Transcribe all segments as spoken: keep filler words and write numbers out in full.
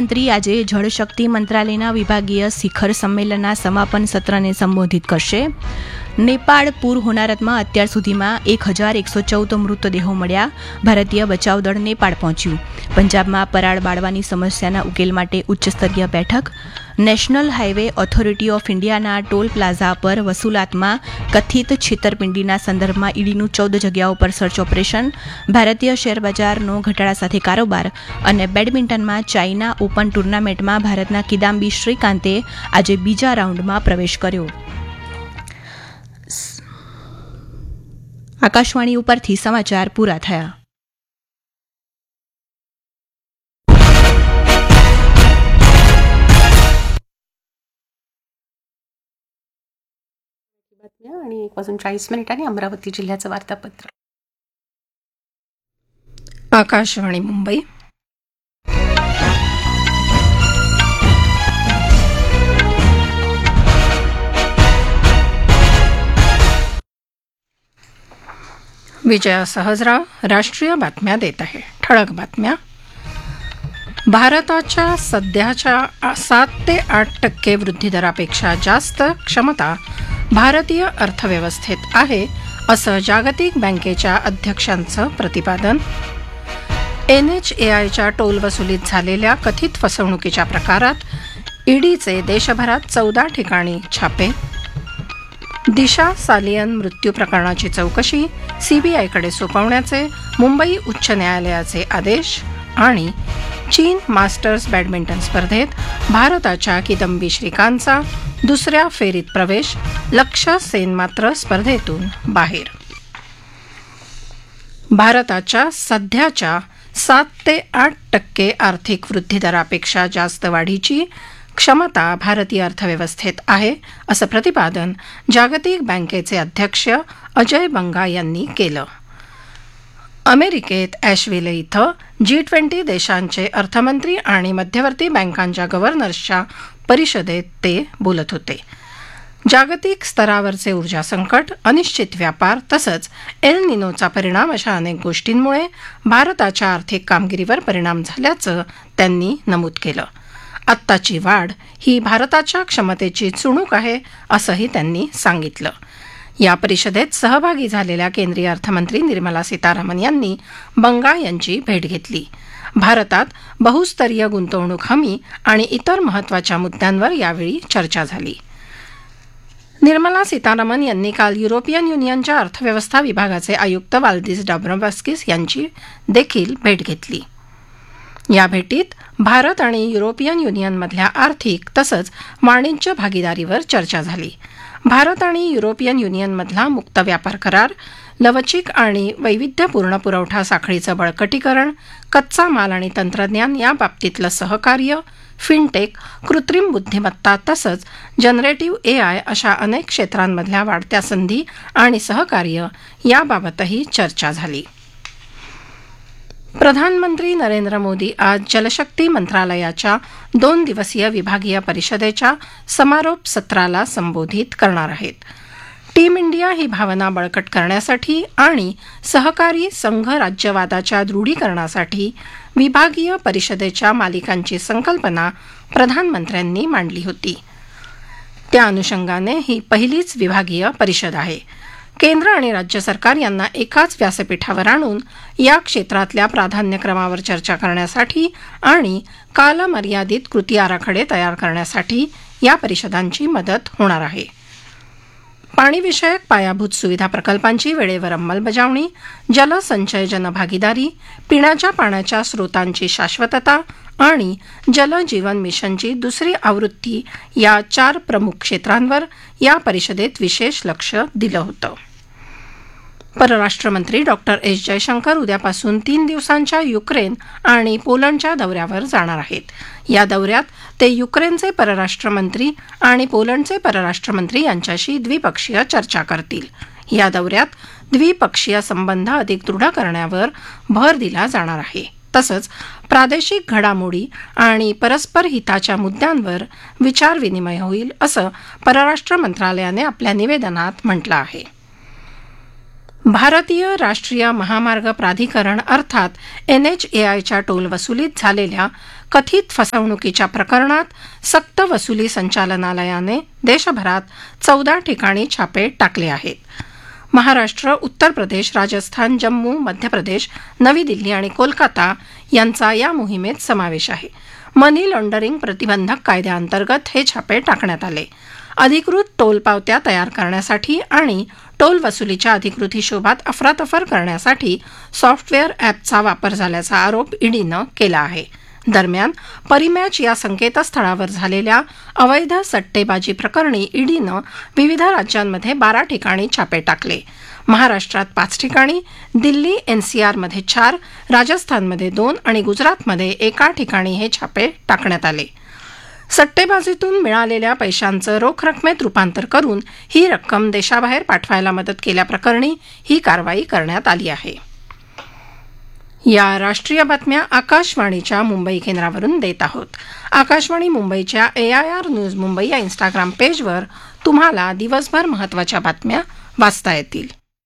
પ્રધાનમંત્રી આજે જળશક્તિ મંત્રાલયના વિભાગીય શિખર સંમેલનના સમાપન સત્રને સંબોધિત કરશે. નેપાળ પૂર હોનારતમાં અત્યાર સુધીમાં એક હજાર એકસો ચૌદ મૃતદેહો મળ્યા. ભારતીય બચાવ દળ નેપાળ પહોંચ્યું. પંજાબમાં પરાળ બાળવાની સમસ્યાના ઉકેલ માટે ઉચ્ચસ્તરીય બેઠક. નેશનલ હાઇવે ઓથોરિટી ઓફ ઇન્ડિયાના ટોલ પ્લાઝા પર વસૂલાતમાં કથિત છેતરપિંડીના સંદર્ભમાં ઈડીનું ચૌદ જગ્યાઓ પર સર્ચ ઓપરેશન. ભારતીય શેરબજારનો ઘટાડા સાથે કારોબાર. અને બેડમિન્ટનમાં ચાઇના ઓપન ટુર્નામેન્ટમાં ભારતના કિદામ્બી શ્રીકાંતે આજે બીજા રાઉન્ડમાં પ્રવેશ કર્યો. આકાશવાણી ઉપરથી સમાચાર પૂરા થયા. बातम्या आणि एक वाजून चाळीस मिनिटांनी अमरावती जिल्ह्याचं वार्तापत्र. आकाशवाणी मुंबई. विजया सहजराव राष्ट्रीय बातम्या देत आहे. ठळक बातम्या. भारताच्या सध्याच्या सात ते आठ टक्के वृद्धिदरापेक्षा जास्त क्षमता भारतीय अर्थव्यवस्थेत आहे असं जागतिक बँकेच्या अध्यक्षांचं प्रतिपादन. एन एच ए आयच्या टोल वसुलीत झालेल्या कथित फसवणुकीच्या प्रकारात ईडीचे देशभरात चौदा ठिकाणी छापे. दिशा सालियन मृत्यू प्रकरणाची चौकशी सीबीआयकडे सोपवण्याचे मुंबई उच्च न्यायालयाचे आदेश. आणि चीन मास्टर्स बॅडमिंटन स्पर्धेत भारताच्या किदंबी श्रीकांतचा दुसऱ्या फेरीत प्रवेश. लक्ष्य सेन मात्र स्पर्धेतून बाहेर. भारताच्या सध्याच्या सात ते आठ टक्के आर्थिक वृद्धिदरापेक्षा जास्त वाढीची क्षमता भारतीय अर्थव्यवस्थेत आहे असं प्रतिपादन जागतिक बँकेचे अध्यक्ष अजय बंगा यांनी केलं. अमेरिकेत ॲशविले इथं जी ट्वेंटी देशांचे अर्थमंत्री आणि मध्यवर्ती बँकांच्या गव्हर्नर्सच्या परिषदेत ते बोलत होते. जागतिक स्तरावरचे ऊर्जा संकट, अनिश्चित व्यापार तसंच एल निनोचा परिणाम अशा अनेक गोष्टींमुळे भारताच्या आर्थिक कामगिरीवर परिणाम झाल्याचं त्यांनी नमूद केलं. आत्ताची वाढ ही भारताच्या क्षमतेची चुणूक आहे असंही त्यांनी सांगितलं. या परिषदेत सहभागी झालेल्या केंद्रीय अर्थमंत्री निर्मला सीतारामन यांनी बंगा यांची भेट घेतली. भारतात बहुस्तरीय गुंतवणूक हमी आणि इतर महत्त्वाच्या मुद्द्यांवर यावेळी चर्चा झाली. निर्मला सीतारामन यांनी काल युरोपियन युनियनच्या अर्थव्यवस्था विभागाचे आयुक्त वाल्दिस डॉम्ब्रोवस्किस यांची देखील भेट घेतली. या भेटीत भारत आणि युरोपियन युनियनमधल्या आर्थिक तसंच वाणिज्य भागीदारीवर चर्चा झाली. भारत आणि युरोपियन युनियनमधला मुक्त व्यापार करार, लवचिक आणि वैविध्यपूर्ण पुरवठा साखळीचं बळकटीकरण, कच्चा माल आणि तंत्रज्ञान याबाबतीतलं सहकार्य, फिनटेक, कृत्रिम बुद्धिमत्ता तसंच जनरेटिव्ह ए आय अशा अनेक क्षेत्रांमधल्या वाढत्या संधी आणि सहकार्य याबाबतही चर्चा झाली. प्रधानमंत्री नरेंद्र मोदी आज जलशक्ती मंत्रालयाच्या दोन दिवसीय विभागीय परिषदेच्या समारोप सत्राला संबोधित करणार आहेत. टीम इंडिया ही भावना बळकट करण्यासाठी आणि सहकारी संघ राज्यवादाच्या दृढीकरणासाठी विभागीय परिषदेच्या मालिकांची संकल्पना प्रधानमंत्र्यांनी मांडली होती. त्या अनुषंगाने ही पहिलीच विभागीय परिषद आहे. केंद्र आणि राज्य सरकार यांना एकाच व्यासपीठावर आणून या क्षेत्रातल्या प्राधान्यक्रमावर चर्चा करण्यासाठी आणि कालमर्यादित कृती आराखडे तयार करण्यासाठी या परिषदांची मदत होणार आहे. पाणीविषयक पायाभूत सुविधा प्रकल्पांची वेळेवर अंमलबजावणी, जलसंचय जनभागीदारी, पिण्याच्या पाण्याच्या स्रोतांची शाश्वतता आणि जल जीवन मिशनची दुसरी आवृत्ती या चार प्रमुख क्षेत्रांवर या परिषदेत विशेष लक्ष दिलं होतं. परराष्ट्रमंत्री डॉक्टर एस जयशंकर उद्यापासून तीन दिवसांच्या युक्रेन आणि पोलंडच्या दौऱ्यावर जाणार आहेत. या दौऱ्यात ते युक्रेनचे परराष्ट्रमंत्री आणि पोलंडचे परराष्ट्रमंत्री यांच्याशी द्विपक्षीय चर्चा करतील. या दौऱ्यात द्विपक्षीय संबंध अधिक दृढ करण्यावर भर दिला जाणार आहे. तसंच प्रादेशिक घडामोडी आणि परस्पर हिताच्या मुद्द्यांवर विचारविनिमय होईल असं परराष्ट्र मंत्रालयाने आपल्या निवेदनात म्हटलं आहे. भारतीय राष्ट्रीय महामार्ग प्राधिकरण अर्थात एन एच ए आयच्या टोल वसुलीत झालेल्या कथित फसवणुकीच्या प्रकरणात सक्त वसुली संचालनालयाने देशभरात चौदा ठिकाणी छापे टाकले आहेत. महाराष्ट्र, उत्तर प्रदेश, राजस्थान, जम्मू, मध्य प्रदेश, नवी दिल्ली आणि कोलकाता यांचा या मोहिमेत समावेश आहे. मनी लॉन्डरिंग प्रतिबंधक कायद्याअंतर्गत हे छापे टाकण्यात आले. अधिकृत टोल पावत्या तयार करण्यासाठी आणि टोल वसुलीच्या अधिकृत हिशोबात अफरातफर करण्यासाठी सॉफ्टवेअर ॲपचा वापर झाल्याचा आरोप ईडीनं केला आहे. दरम्यान परिमॅच या संकेतस्थळावर झालेल्या अवैध सट्टेबाजी प्रकरणी ईडीनं विविध राज्यांमध्ये बारा ठिकाणी छापे टाकले. महाराष्ट्रात पाच ठिकाणी, दिल्ली एनसीआरमध्ये चार, राजस्थानमध्ये दोन आणि गुजरातमध्ये एका ठिकाणी हे छापे टाकण्यात आले. सट्टेबाजीतून मिळालेल्या पैशांचं रोख रकमेत रूपांतर करून ही रक्कम देशाबाहेर पाठवायला मदत केल्याप्रकरणी ही कारवाई करण्यात आली आहे. या राष्ट्रीय बातम्या आकाशवाणीच्या मुंबई केंद्रावरून देत आहोत. आकाशवाणी मुंबईच्या ए आय आर न्यूज मुंबई या इंस्टाग्राम पेजवर तुम्हाला दिवसभर महत्त्वाच्या बातम्या वाचता येतील.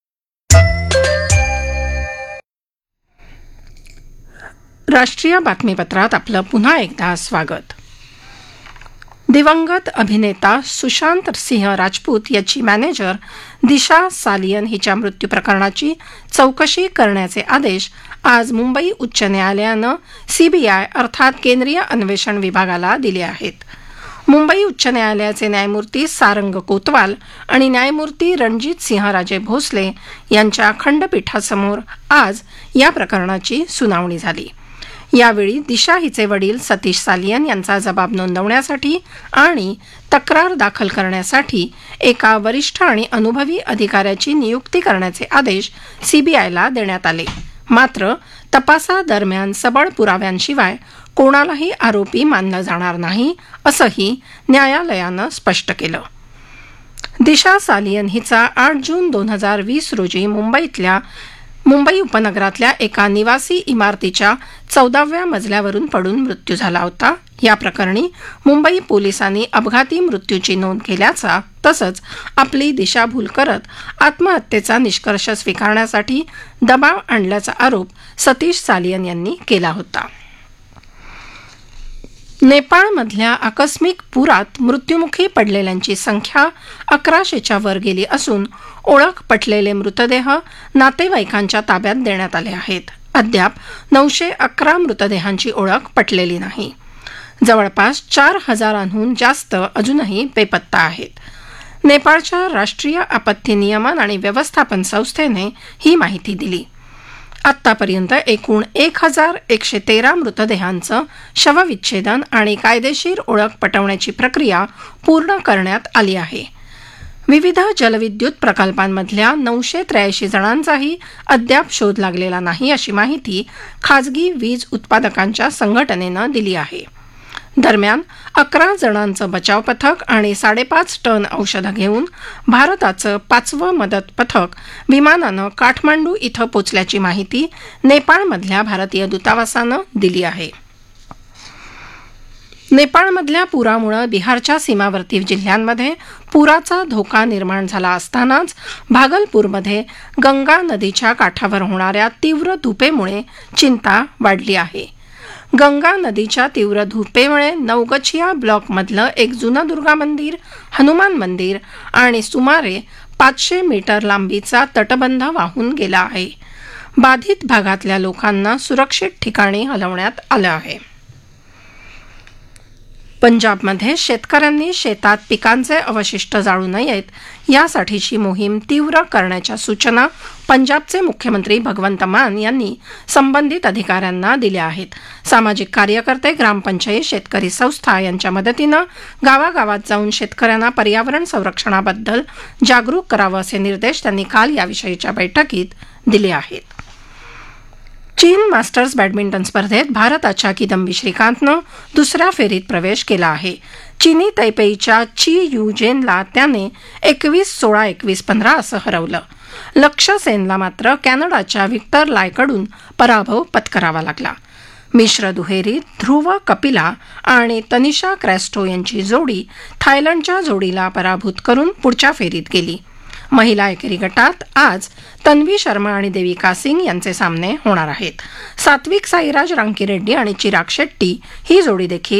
राष्ट्रीय बातमीपत्रात आपलं पुन्हा एकदा स्वागत. दिवंगत अभिनेता सुशांत सिंह राजपूत याची मॅनेजर दिशा सालियन हिच्या मृत्यू प्रकरणाची चौकशी करण्याचे आदेश आज मुंबई उच्च न्यायालयानं सीबीआय अर्थात केंद्रीय अन्वेषण विभागाला दिले आहेत. मुंबई उच्च न्यायालयाचे न्यायमूर्ती सारंग कोतवाल आणि न्यायमूर्ती रणजित सिंहराजे भोसले यांच्या खंडपीठासमोर आज या प्रकरणाची सुनावणी झाली. यावेळी दिशा हिचे वडील सतीश सालियन यांचा जबाब नोंदवण्यासाठी आणि तक्रार दाखल करण्यासाठी एका वरिष्ठ आणि अनुभवी अधिकाऱ्याची नियुक्ती करण्याचे आदेश सीबीआयला देण्यात आले. मात्र तपासादरम्यान सबळ पुराव्यांशिवाय कोणालाही आरोपी मानलं जाणार नाही असंही न्यायालयानं स्पष्ट केलं. दिशा सालियन हिचा आठ जून दोन हजार वीस रोजी मुंबईतल्या मुंबई उपनगरातल्या एका निवासी इमारतीच्या चौदाव्या मजल्यावरून पडून मृत्यू झाला होता. या प्रकरणी मुंबई पोलिसांनी अपघाती मृत्यूची नोंद केल्याचा तसंच आपली दिशाभूल करत आत्महत्येचा निष्कर्ष स्वीकारण्यासाठी दबाव आणल्याचा आरोप सतीश सालियन यांनी केला होता. नेपाळमधल्या आकस्मिक पुरात मृत्युमुखी पडलेल्यांची संख्या अकराशेच्या वर गेली असून ओळख पटलेले मृतदेह नातेवाईकांच्या ताब्यात देण्यात आले आहेत. अद्याप नऊशे अकरा मृतदेहांची ओळख पटलेली नाही. जवळपास चार हजारांहून जास्त अजूनही बेपत्ता आहेत. नेपाळच्या राष्ट्रीय आपत्ती नियमन आणि व्यवस्थापन संस्थेने ही माहिती दिली. आत्तापर्यंत एकूण एक हजार एकशे तेरा मृतदेहांचं शवविच्छेदन आणि कायदेशीर ओळख पटवण्याची प्रक्रिया पूर्ण करण्यात आली आहे. विविध जलविद्युत प्रकल्पांमधल्या नऊशे त्र्याऐंशी जणांचाही अद्याप शोध लागलेला नाही अशी माहिती खाजगी वीज उत्पादकांच्या संघटनेनं दिली आहे. दरम्यान अकरा जणांचं बचाव पथक आणि साडेपाच टन औषधं घेऊन भारताचं पाचवं मदत पथक विमानानं काठमांडू इथं पोचल्याची माहिती नेपाळमधल्या भारतीय दूतावासानं दिली आहे. नेपाळमधल्या पुरामुळे बिहारच्या सीमावर्ती जिल्ह्यांमध्ये पुराचा धोका निर्माण झाला असतानाच भागलपूरमध्ये गंगा नदीच्या काठावर होणाऱ्या तीव्र धुपेमुळे चिंता वाढली आहे. गंगा नदीच्या तीव्र धुपेमुळे नवगछिया ब्लॉकमधलं एक जुनं दुर्गा मंदिर, हनुमान मंदिर आणि सुमारे पाचशे मीटर लांबीचा तटबंध वाहून गेला आहे. बाधित भागातल्या लोकांना सुरक्षित ठिकाणी हलवण्यात आलं आहे. पंजाबमध्ये शेतकऱ्यांनी शेतात पिकांचे अवशिष्ट जाळू नयेत यासाठीची मोहीम तीव्र करण्याच्या सूचना पंजाबचे मुख्यमंत्री भगवंत मान यांनी संबंधित अधिकाऱ्यांना दिल्या आहेत. सामाजिक कार्यकर्ते, ग्रामपंचायत, शेतकरी संस्था यांच्या मदतीनं गावागावात जाऊन शेतकऱ्यांना पर्यावरण संरक्षणाबद्दल जागरूक करावं असे निर्देश त्यांनी काल याविषयीच्या बैठकीत दिले आहेत. चीन मास्टर्स बॅडमिंटन स्पर्धेत भारताच्या किदंबी श्रीकांतनं दुसऱ्या फेरीत प्रवेश केला आहे. चीनी तैपेईच्या ची यू जेनला त्याने एकवीस सोळा एकवीस पंधरा असं हरवलं. लक्ष्य सेनला मात्र कॅनडाच्या व्हिक्टर लायकडून पराभव पत्करावा लागला. मिश्र दुहेरीत ध्रुव कपिला आणि तनिषा क्रॅस्टो यांची जोडी थायलंडच्या जोडीला पराभूत करून पुढच्या फेरीत गेली. महिला एकेरी गटात आज तन्वी शर्मा आणि देविका सिंग यांचे सामने होणार आहेत. सात्विक साईराज रांकीरेड्डी आणि चिराग शेट्टी ही जोडी देखील